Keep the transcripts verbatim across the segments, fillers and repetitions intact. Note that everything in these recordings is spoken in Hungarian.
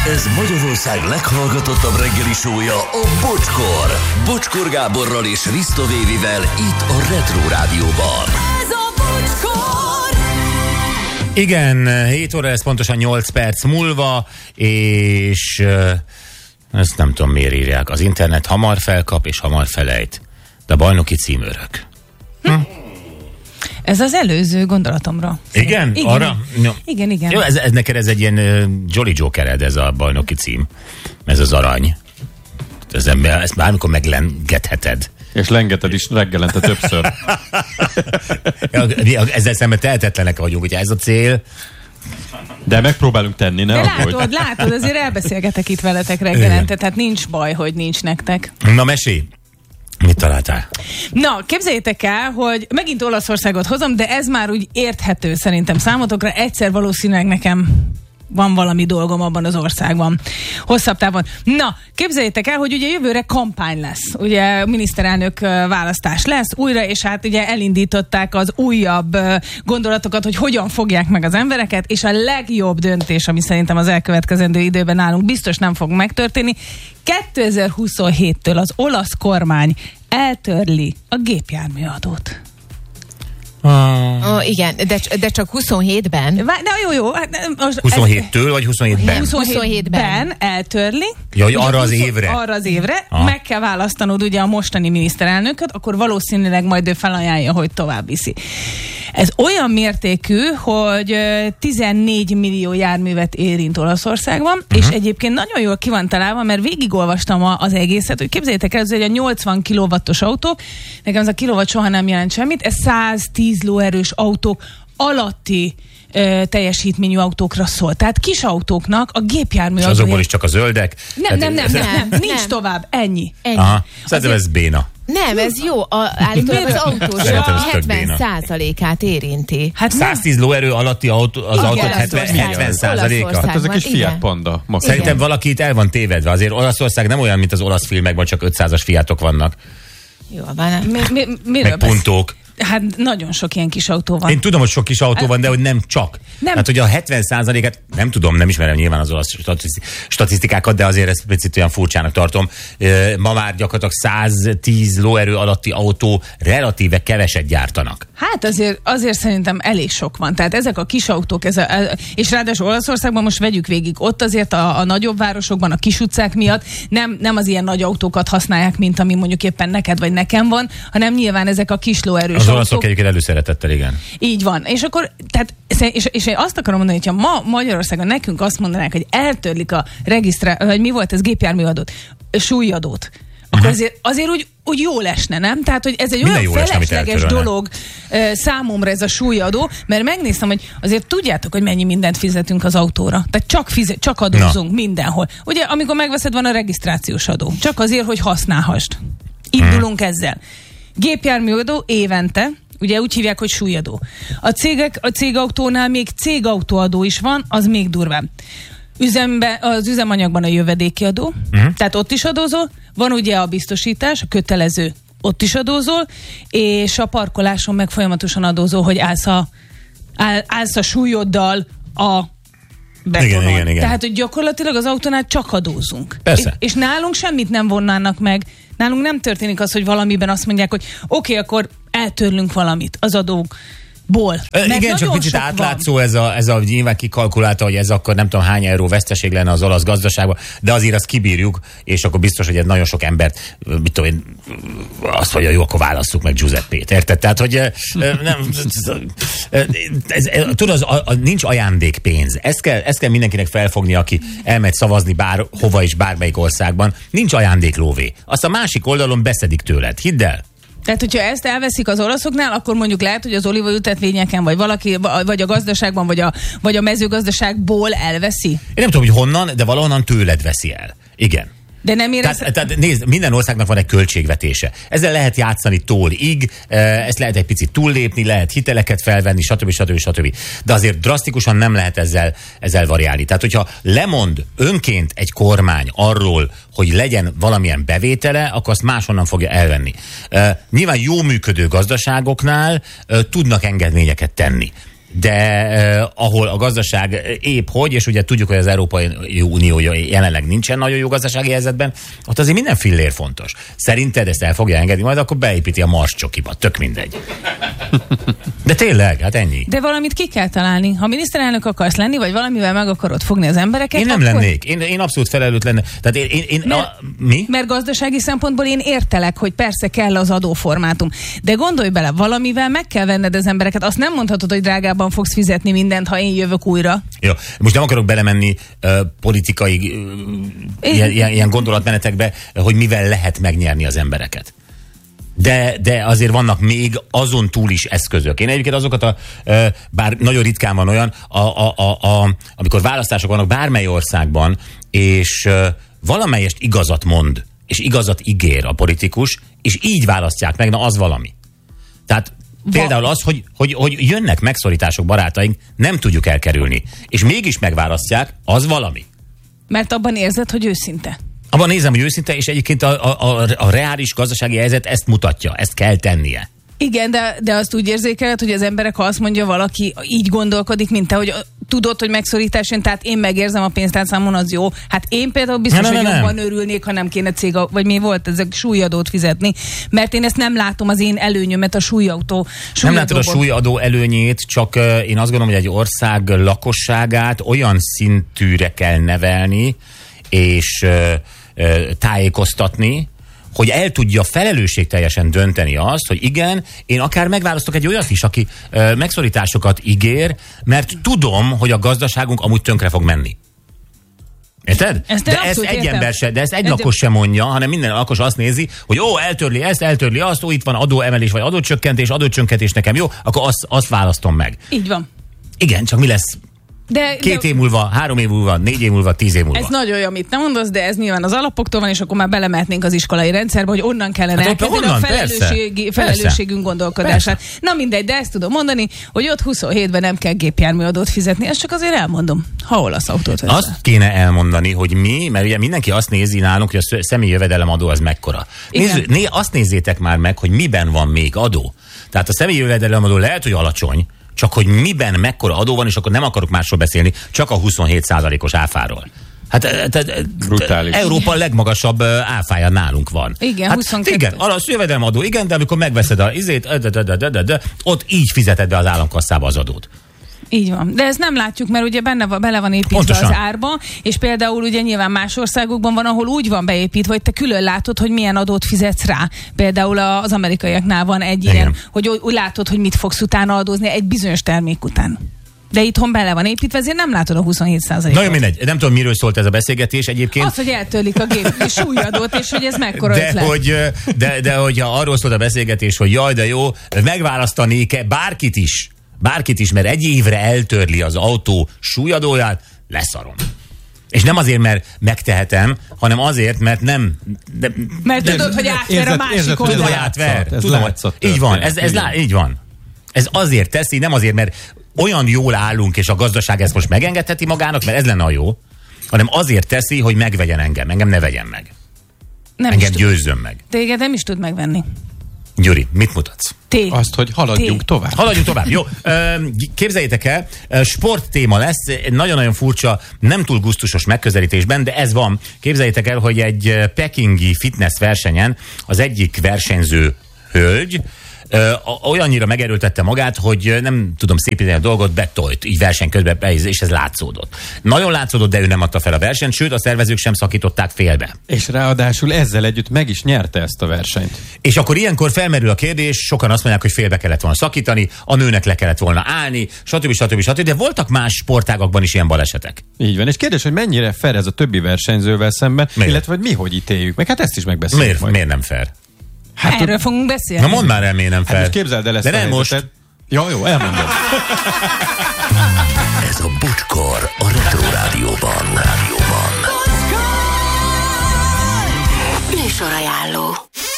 Ez Magyarország leghallgatottabb reggeli show-ja, a Bocskor. Bocskor Gáborral és Risto Vévivel itt a Retro Rádióban. Ez a Bocskor! Igen, hét óra lesz pontosan nyolc perc múlva, és uh, ezt nem tudom miért írják. Az internet hamar felkap és hamar felejt. De a bajnoki cím örök. Hm? Ez az előző gondolatomra. Igen? Igen, Arra? igen. igen, igen. Jó, ez, ez neked ez egy ilyen uh, Jolly Jokered, ez a bajnoki cím. Ez az arany. Ez, ezt bármikor meglengetheted. És lengeted is reggelente többször. Ezzel szemben tehetetlenek vagyunk, ugye ez a cél. De megpróbálunk tenni, ne? De Ahogy. látod, látod, azért elbeszélgetek itt veletek reggelente, tehát nincs baj, hogy nincs nektek. Na mesélj! Mit találtál? Na, képzeljétek el, hogy megint Olaszországot hozom, de ez már úgy érthető szerintem számotokra. Egyszer valószínűleg nekem van valami dolgom abban az országban. Hosszabb távon. Na, képzeljétek el, hogy ugye jövőre kampány lesz. Ugye miniszterelnök választás lesz újra, és hát ugye elindították az újabb gondolatokat, hogy hogyan fogják meg az embereket, és a legjobb döntés, ami szerintem az elkövetkezendő időben nálunk biztos nem fog megtörténni, kétezer-huszonhéttől az olasz kormány eltörli a gépjárműadót. Ah. Oh, igen, de, de csak huszonhétben. Na jó, jó. Most huszonhéttől vagy huszonhétben? huszonhétben eltörli. Ja, hogy arra az évre? Arra az évre. Aha. Meg kell választanod ugye a mostani miniszterelnököt, akkor valószínűleg majd ő felajánlja, hogy tovább viszi. Ez olyan mértékű, hogy tizennégy millió járművet érint Olaszországban, uh-huh. és egyébként nagyon jól ki van találva, mert végigolvastam az egészet, hogy képzeljétek el, hogy a nyolcvan kilowattos autó, nekem ez a kilowatt soha nem jelent semmit, ez száztíz lóerős autók alatti ö, teljesítményű autókra szól. Tehát kis autóknak a gépjármű... És azokból is csak a zöldek? Nem, nem, nem, nem, nem, nem. Nincs nem. tovább, ennyi. ennyi. Aha, szerintem ez béna. Nem, ez jó. A, állítólag az autós hetven százalékát érinti. Hát száztíz lóerő alatti autó, az autót hetven százaléka. Hát ez a kis igen. Fiat Panda. Max. Szerintem valaki itt el van tévedve. Azért Olaszország nem olyan, mint az olasz filmekben, csak ötszázas Fiatok vannak. Jó, van. Mi, mi, miről Meg puntók. Hát nagyon sok ilyen kis autó van. Én tudom, hogy sok kis autó van, de hogy nem csak. Nem. Hát, hogy a hetven százalékát, nem tudom, nem ismerem nyilván az olasz statisztikákat, de azért ezt picit olyan furcsának tartom. Ma már gyakorlatilag száztíz lóerő alatti autó relatíve keveset gyártanak. Hát azért, azért szerintem elég sok van. Tehát ezek a kis autók, ez a, és ráadásul Olaszországban most vegyük végig, ott azért a, a nagyobb városokban, a kis utcák miatt nem, nem az ilyen nagy autókat használják, mint ami mondjuk éppen neked vagy nekem van, hanem nyilván ezek a kis lóerős az olaszok egyébként előszeretettel, igen. Így van. És akkor, tehát, és, és én azt akarom mondani, hogyha ma Magyarországon nekünk azt mondanák, hogy eltörlik a regisztrá... hogy mi volt ez, gépjárműadót, súlyadót, akkor uh-huh. azért, azért úgy, úgy jó lesne, nem? Tehát, hogy ez egy minden olyan lesne, felesleges dolog uh, számomra ez a súlyadó, mert megnéztem, hogy azért tudjátok, hogy mennyi mindent fizetünk az autóra. Tehát csak, fizet, csak adózunk Na. mindenhol. Ugye, amikor megveszed, van a regisztrációs adó. Csak azért, hogy használhassd. Indulunk hmm. ezzel. Gépjárműadó évente, ugye úgy hívják, hogy súlyadó. A cégek, a cégautónál még cégautóadó is van, az még durvább. Üzembe, az üzemanyagban a jövedéki adó, uh-huh. tehát ott is adózol, van ugye a biztosítás, a kötelező, ott is adózol, és a parkoláson meg folyamatosan adózol, hogy állsz a, áll, állsz a súlyoddal a betonon. Igen, igen, igen. Tehát, hogy gyakorlatilag az autónál csak adózunk. Persze. És, és nálunk semmit nem vonnának meg. Nálunk nem történik az, hogy valamiben azt mondják, hogy oké, okay, akkor eltörlünk valamit az adóból. Ö, igen, csak picit átlátszó van. ez a, ez a nyilván kikalkulálta, hogy ez akkor nem tudom hány euró veszteség lenne az olasz gazdaságban, de azért azt kibírjuk, és akkor biztos, hogy ez nagyon sok embert, mit tudom én, azt mondja, jó, akkor válasszuk meg Giuseppét, érted? Tehát, hogy nem, ez, ez, tudod, az, a, a, nincs ajándékpénz. Ezt kell, ezt kell mindenkinek felfogni, aki elmegy szavazni bár hova is, bármelyik országban. Nincs ajándéklóvé. Azt a másik oldalon beszedik tőled. Hidd el. Tehát, hogyha ezt elveszik az olaszoknál, akkor mondjuk lehet, hogy az olívaültetvényeken, vagy valaki, vagy a gazdaságban, vagy a, vagy a mezőgazdaságból elveszi? Én nem tudom, hogy honnan, de valahonnan tőled veszi el. Igen. De nem érez... Tehát, tehát nézd, minden országnak van egy költségvetése. Ezzel lehet játszani tól-ig, ezt lehet egy picit túllépni, lehet hiteleket felvenni, stb. stb. stb. De azért drasztikusan nem lehet ezzel, ezzel variálni. Tehát, hogyha lemond önként egy kormány arról, hogy legyen valamilyen bevétele, akkor azt máshonnan fogja elvenni. Uh, nyilván jó működő gazdaságoknál uh, tudnak engedményeket tenni. de eh, ahol a gazdaság épp hogy, és ugye tudjuk, hogy az Európai Unió jelenleg nincsen nagyon jó gazdasági helyzetben, ott azért minden fillér fontos. Szerinted ezt el fogja engedni, majd akkor beépíti a Mars csokiba, tök mindegy. De tényleg, hát ennyi. De valamit ki kell találni. Ha miniszterelnök akarsz lenni, vagy valamivel meg akarod fogni az embereket, én nem akkor... lennék. Én, én abszolút felelőtt lenne. Tehát én, én, én mert, a, mi? Mert gazdasági szempontból én értelek, hogy persze kell az adóformátum. De gondolj bele, valamivel meg kell venned az embereket. Azt nem mondhatod, hogy drágában fogsz fizetni mindent, ha én jövök újra. Jó, most nem akarok belemenni uh, politikai uh, ilyen, ilyen, ilyen gondolatmenetekbe, hogy mivel lehet megnyerni az embereket. De, de azért vannak még azon túl is eszközök. Én egyébként azokat a, bár nagyon ritkán van olyan, a, a, a, a, amikor választások vannak bármely országban, és valamelyest igazat mond, és igazat ígér a politikus, és így választják meg, na az valami. Tehát például az, hogy, hogy, hogy jönnek megszorítások barátaink, nem tudjuk elkerülni. És mégis megválasztják, az valami. Mert abban érzed, hogy őszinte. Abban nézem, hogy őszinte, és egyébként a, a, a, a reális gazdasági helyzet ezt mutatja, ezt kell tennie. Igen, de, de azt úgy érzékeled, hogy az emberek, ha azt mondja valaki, így gondolkodik, mint te, hogy tudod, hogy megszorítás jön, tehát én megérzem a pénztárcámon, az jó. Hát én például biztos, nem, hogy nem, jobban nem. örülnék, ha nem kéne cég, vagy mi volt, ezek súlyadót fizetni, mert én ezt nem látom az én előnyömet a súlyautó. Nem látod a súlyadó előnyét, csak uh, én azt gondolom, hogy egy ország lakosságát olyan szintűre kell nevelni, és uh, uh, tájékoztatni, hogy el tudja felelősségteljesen dönteni azt, hogy igen, én akár megválasztok egy olyat is, aki uh, megszorításokat ígér, mert tudom, hogy a gazdaságunk amúgy tönkre fog menni. Érted? Ezt de ezt egy értem. ember se, de ezt egy Egy lakos sem mondja, hanem minden lakos azt nézi, hogy ó, eltörli ezt, eltörli azt, ó, itt van adóemelés, vagy adócsökkentés, adócsökkentés nekem jó, akkor azt, azt választom meg. Így van. Igen, csak mi lesz? De, Két de, év múlva, három év múlva, négy év múlva, tíz év múlva. Ez nagyon jó, amit nem mondasz, de ez nyilván az alapoktól van, és akkor már belemehetnénk az iskolai rendszerbe, hogy onnan kellene hát elkezdeni onnan, a felelősségi, felelősségünk gondolkodását. Persze. Na mindegy, de ezt tudom mondani, hogy ott huszonhétben nem kell gépjárműadót fizetni, ezt csak azért elmondom, ha olasz autót veszel. Azt kéne elmondani, hogy mi, mert ugye mindenki azt nézi nálunk, hogy a személyi jövedelemadó az mekkora. Nézzük, né, azt nézzétek már meg, hogy miben van még adó. Tehát a személyi jövedelemadó lehet, hogy alacsony, csak hogy miben mekkora adó van, és akkor nem akarok másról beszélni, csak a huszonhét százalékos áfáról. Hát brutális. Európa legmagasabb áfája nálunk van. Igen, hát, huszonkettő. Igen, alasz jövedelemadó, igen, de amikor megveszed a izét, ott így fizeted be az államkasszába az adót. Így van. De ezt nem látjuk, mert ugye benne van, bele van építve Pontosan. Az árba, és például ugye nyilván más országokban van, ahol úgy van beépítve, hogy te külön látod, hogy milyen adót fizetsz rá. Például az amerikaiaknál van egy Igen. ilyen, hogy úgy látod, hogy mit fogsz utána adózni egy bizonyos termék után. De itthon bele van építve, ezért nem látod a huszonhét százalékot. Na jó, mindegy. Nem tudom, miről szólt ez a beszélgetés egyébként. Az, hogy eltörlik a gép súlyadót, és hogy ez mekkora de ötlet. Hogy, de, de hogyha arról szólt a beszélgetés, hogy jaj, de jó, megválasztanék-e bárkit is, bárkit is, mert egy évre eltörli az autó súlyadóját, leszarom. És nem azért, mert megtehetem, hanem azért, mert nem... De, mert de, tudod, hogy átver a másik oldalát. Tudom, hogy átver. Tudom, hogy így van, ez, ez lá, így van. Ez azért teszi, nem azért, mert olyan jól állunk, és a gazdaság ezt most megengedheti magának, mert ez lenne a jó, hanem azért teszi, hogy megvegyen engem. Engem ne vegyen meg. Nem engem győzzön meg. Téged nem is tud megvenni. Gyuri, mit mutatsz? Té. Azt, hogy haladjunk Té. tovább. Haladjunk tovább, jó. Képzeljétek el, sport téma lesz, nagyon-nagyon furcsa, nem túl gusztusos megközelítésben, de ez van. Képzeljétek el, hogy egy pekingi fitness versenyen az egyik versenyző hölgy Ö, olyannyira megerőltette magát, hogy nem tudom szépíteni a dolgot, betolt, így verseny közben, és ez látszódott. Nagyon látszódott, de ő nem adta fel a versenyt, sőt a szervezők sem szakították félbe. És ráadásul ezzel együtt meg is nyerte ezt a versenyt. És akkor ilyenkor felmerül a kérdés, sokan azt mondják, hogy félbe kellett volna szakítani, a nőnek le kellett volna állni, stb. stb. stb. De voltak más sportágakban is ilyen balesetek. Így van, és kérdés, hogy mennyire fair ez a többi versenyzővel szemben, miért? Illetve hogy mi hogy ítéljük meg, hát ezt is megbeszéljük. Miért, majd. miért nem fair? Hát, erről fogunk beszélni. Na mondd már el, miért nem fel. Hát most képzeld el ezt. De nem most. Ja, jó, elmondom. Ez a Bocskor a Retro Rádióban. Rádióban. Műsorajánló.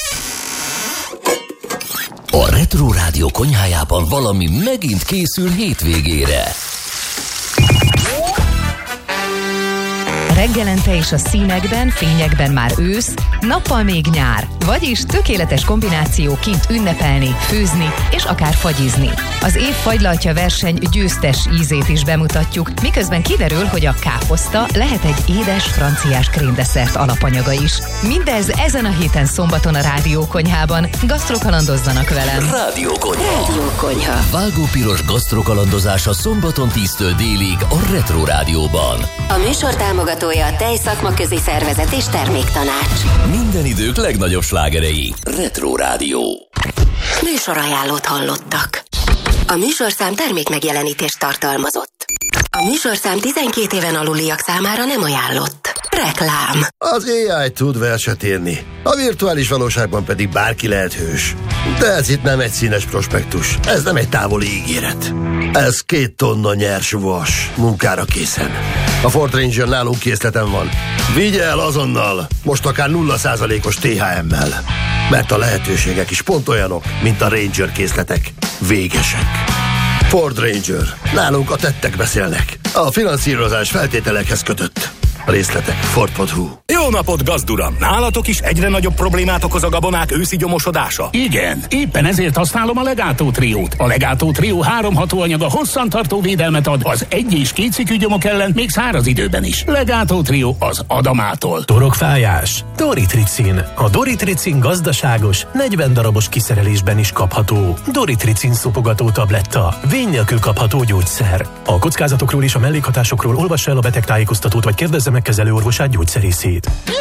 A Retro Rádió konyhájában valami megint készül hétvégére. reggelente és a színekben, fényekben már ősz, nappal még nyár. Vagyis tökéletes kombináció kint ünnepelni, főzni és akár fagyizni. Az év fagylaltja verseny győztes ízét is bemutatjuk, miközben kiderül, hogy a káposzta lehet egy édes franciás krémdesszert alapanyaga is. Mindez ezen a héten szombaton a Rádiókonyhában. Gasztrokalandozzanak velem! Rádiókonyha. Rádiókonyha. Vágópiros gasztrokalandozás a szombaton tíztől délig a Retro Rádióban. A műsor támogatója a Tejszakmaközi Szervezet és Terméktanács. Minden idők legnagyobb slágerei. Retro Rádió. Műsorajánlót hallottak. A műsorszám termék megjelenítést tartalmazott. A műsorszám tizenkét éven aluliak számára nem ajánlott. Reklám. Az á i tud verset írni, a virtuális valóságban pedig bárki lehet hős. De ez itt nem egy színes prospektus, ez nem egy távoli ígéret. Ez két tonna nyers vas, munkára készen. A Ford Ranger nálunk készleten van. Vigye el azonnal, most akár nulla százalékos té há emmel. Mert a lehetőségek is pont olyanok, mint a Ranger készletek. Végesek. Ford Ranger. Nálunk a tettek beszélnek. A finanszírozás feltételekhez kötött. A részletek Ford pont hu. Jó napot, gazduram! Nálatok is egyre nagyobb problémát okoz a gabonák őszi gyomosodása? Igen, éppen ezért használom a Legato Triót. A Legato Trió három hatóanyaga hosszantartó védelmet ad az egy és két cikű gyomok ellen, még száraz időben is. Legato Trió az Adamától. Torokfájás? Doritricin. A Doritricin gazdaságos, negyven darabos kiszerelésben is kapható. Doritricin szopogató tabletta. Vény nélkül kapható gyógyszer. A kockázatokról és a mellékhatásokról olvassa el a betegtájékoztatót, vagy kérdezze meg kezelőorvosát, gyógyszerészét.